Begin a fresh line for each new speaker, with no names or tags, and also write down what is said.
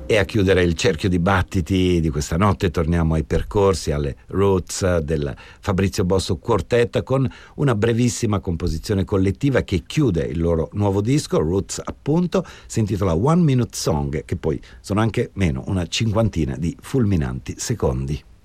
E a chiudere il cerchio di battiti di questa notte torniamo ai percorsi, alle roots del Fabrizio Bosso Quartet, con una brevissima composizione collettiva che chiude il loro nuovo disco, Roots appunto, si intitola One Minute Song, che poi sono anche meno una cinquantina di fulminanti secondi.